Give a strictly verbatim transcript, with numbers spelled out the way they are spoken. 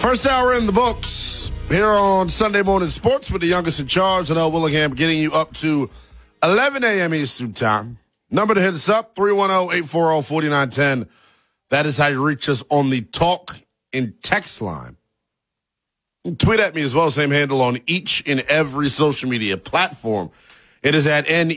First hour in the books here on Sunday Morning Sports with the youngest in charge, and L. Willingham, getting you up to eleven a.m. Eastern Time. Number to hit us up, three one zero, eight four zero, four nine one zero. That is how you reach us on the talk and text line. Tweet at me as well, same handle on each and every social media platform. It is at N